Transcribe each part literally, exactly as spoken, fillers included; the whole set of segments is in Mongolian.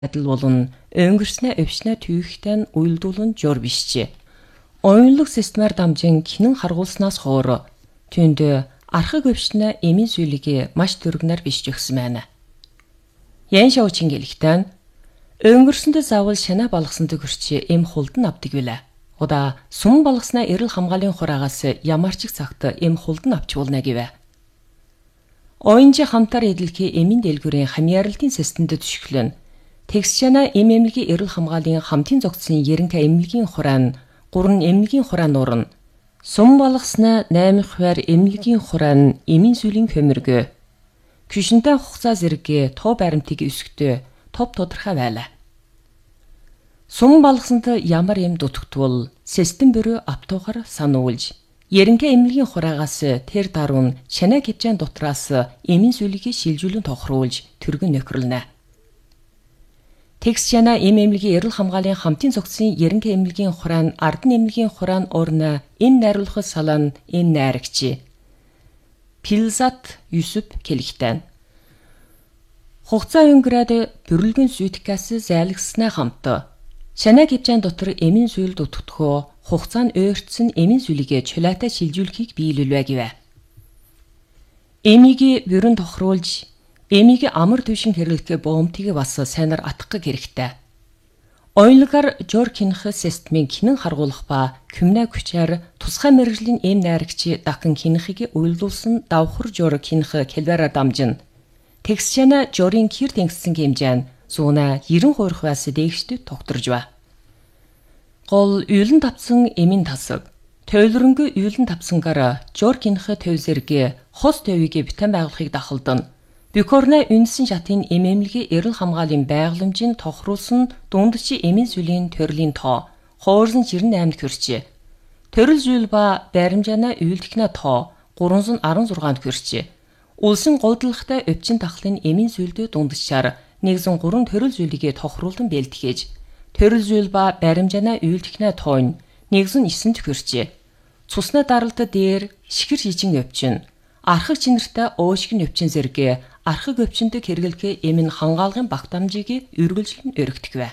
адил болон өнгөрснө өвчнө түйхтэн уйлдуулан жор бишчи. Оюунлог системээр дамжин кинэн харгуулснаас хойш түнд архаг өвчнө эмийн зүйлийг маш дөргнөр бишж өгсөн байна. Ян шавчин гэлихтэн өнгөрсөндө заавал шана балгасанд хүрч эм хулдан авдаг билээ. Удаа сум балгаснаа эрэл хамгаалын хураагаас ямар ч цагт эм хулдан авч болно гэвэ. Оюунжи хамтар эдэлхи эмийн дэлгүүрийн хамьяаралтын системд төшөглөн тэгс шана эм эмнэлгийн эрэл хамгаалын хамтын зогцсон ерөнхий эмнэлгийн хураан гурван эмнэлгийн хураан нуурна. Сум балгаснаа найман хувиар эмнэлгийн хураан эмийн сүлийн хөмөргөө. Күшинтэй хугацаа зэрэг тоо баримтыг өсгтөө топ тодорхой байлаа. Сум балгасанд ямар эм дутагдвал систем бүрөө автогоор сануулж ерөнхий эмнэлгийн хураагаас тэр даруун шана кипжан дотраас эмийн сүлийг шилжүүлэн тохируулж түргэн нөхрөлнө. Тэгс шана эм эмнэлгийн эрэл хамгаалын хамтын зогцсон ерөнхий эмнэлгийн хураан ардын эмнэлгийн хураан орно эм найруулах салан эм найрагч Пилзат Юсуп Келихтэн. Хугацаа өнгөрөөд бүрлэгэн сүйтгээс зайлгснаа хамт шана кипжан дотор эмийн сүйл дутагдхоо хугацаа нь өөрчлсөн эмийн сүлийг чулаатай шилжүүлэхийг биелүүлвэ гэвэ. Эмийг бүрэн тохируулж эмийг амар төвшин хэрэглэх боомтыг бас сайнаар атгах хэрэгтэй. Оюунлагаар жор кинх системийн кинэн харгуулах ба кюмна күчээр тусгай мэргэжлийн эм найрагч дахин кинхийг уйлдуулсан давхар жор кинх келбараар дамжин. Тэгс шана жорын кир тэнгиссэн хэмжээ зуна ерэн хуурах байс дэгштэд тогтворж ба. Гол үйлэн тавцсан эмийн тасаг. Тойлронгүй үйлэн тавцсангаар жор кинх төв зэрэг хос төвийг битэн байгуулахыг дахалдан. Бюкорна үнсэн шатын эм эмнэлгийн эрэл хамгаалын байгууламжийн тохируулсан дундчи эмийн сүлийн төрлийн тоо хоорсон жирэн аймд хүрчээ. Төрөл зүйл ба баримжаана үйлдэхнэ тоо гуравсад арван зургаанд хүрчээ. Улсын голдлогтой өвчин тахлын эмийн сүлдөө дундчаар нэгэн гурван төрөл зүйлийг тохируулан бэлтгэж төрөл зүйл ба баримжаана үйлдэхнэ тоо нэгэн эсэнд хүрчээ. Цусны даралт дээр шихэр шижин өвчин архаг чинэртэй оошигн өвчин зэрэг архаг өвчөнд хэрэглэх эм нь хангаалгын багтамжийг үргэлжлэн өргөдгвэ.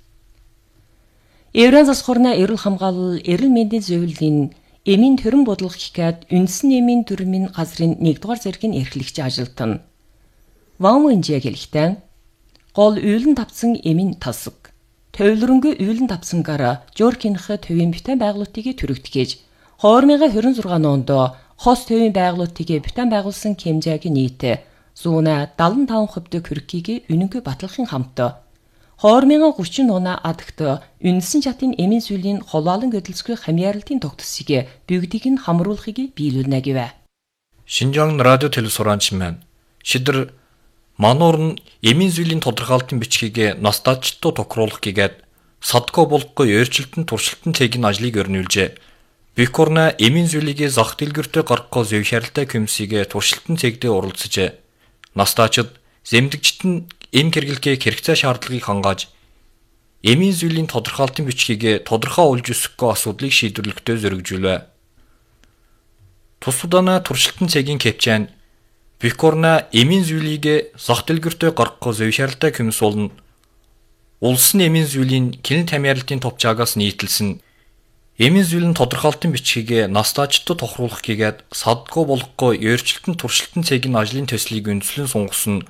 Евраз засхурна эрэл хамгаалал эрэл мэндийн зөвлөлийн эмийн төрөн бодлого хикад үндсэн эмийн төрмийн газрын нэгдүгээр зэргийн эрхлэгч ажилтан. Ваумынжээ гэлихтэн гол үйлэн тавцсан эмийн тасаг. Тойлронгүй үйлэн тавцсангаар жоркинх төвийн битэн байгуулалтыг төрөгдгээж две тысячи двадцать шесть онд хос төвийн байгуулалтыг битэн байгуулсан хэмжээгийн нийт зуна седемдесет и пять хувьд хүрхийг үнэнгүй батлахын хамт две тысячи тридцать оноо адагт үндсэн шатын эмийн сүлийн холоолон гэдэлцгүй хамьяаралтын тогтсыг бүгдийг нь хамруулахыг биелүүлнэ гэвэ. Шинжаан радио телесураанч маань шидэр мануур нь эмийн зүйлийн тодорхойлолтын бичгийг настаачтуу тохируулах гэгээд садко болохгүй өөрчлөлтөн туршилтын цэгийн ажлыг өрнүүлжээ. Бикорна эмийн зүйлийг зах дэлгүүртээ гаргахгүй зөв шарилтай комиссийг туршилтын цэгдээ оролцожээ. Настаачид зэмдэгчт нь эм хэрэглэхээ хэрэгцээ шаардлагыг хангааж эмийн зүйлийн тодорхойлолтын бичгийг тодорхой олж өсөхгүй асуудлыг шийдвэрлэхдээ зоригжүүлвэ. Тус удаана туршилтын цэгийн кэпчэн Бикорна эмийн зүйлийг зах дэлгүүртээ гаргахгүй зөв шаардлагатай комисс болно. Улсын эмийн зүйлийн кинэн тамиарлтын товчаагаас нийтэлсэн эмийн зүйлийн тодорхойлолтын бичгийг настаачтад тохируулах гэгээд садгүй болохгүй өөрчлөлтөн туршилтын цэгийн ажлын төслийг үндэслэн сунгасан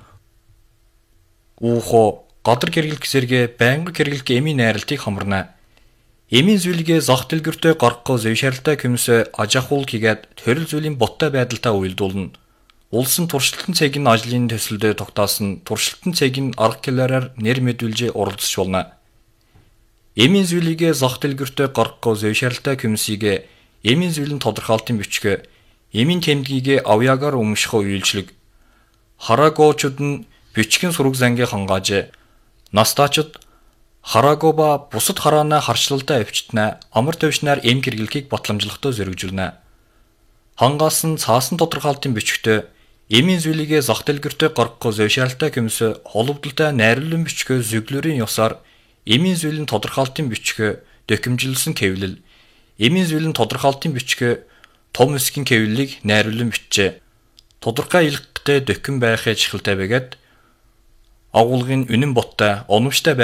уухо гадар хэрэглэх зэрэг байнга хэрэглэх эмийн найралтыг хамарна. Эмийн зүйлийг зах дэлгүүртээ гаргахгүй зөв шаардлагатай комисс аж ахуйл гэгээд төрөл зүйлийн боттой байдалтай уйлдуулна. Улсын туршилтын цэгийн ажлын төсөлд тогтоосон туршилтын цэгийн арга хэлээрээр нэр мэдүүлж оролцож болно. Эмийн зүйлийг зах дэлгүүртээ гаргахгүй зөв шаардлагатай комиссийг эмийн зүйлийн тодорхойлолтын бичиг, эмийн тэмдгийг авьяагаар өмшөх үйлчлэг, хараагоочуд нь бичгийн сураг зангийг хангааж, настаачид харааго ба бусад хараана харчлалтай өвчтнэ амар төвшнээр эм хэрэглэхийг батламжлахтай зоригжүүлнэ. Хангаасан цаасан тодорхойлолтын бичгтээ эмийн зүйлийг зах дэлгүүртээ гаргахгүй зөв шаардлагатай комисс холбогдолтой найруулгын бичгээ зөвлөрийн ёсоор эмийн зүйлийн тодорхойлолтын бичгээ докюмжилсан хэвлэл, эмийн зүйлийн тодорхойлолтын бичгээ том эсгийн хэвлэлийг найруулан бичжээ. Тодорхой илгэхтэй докюм байхыг чихэлтэй бэгээд агуулгын үнэн боттой, оновчтой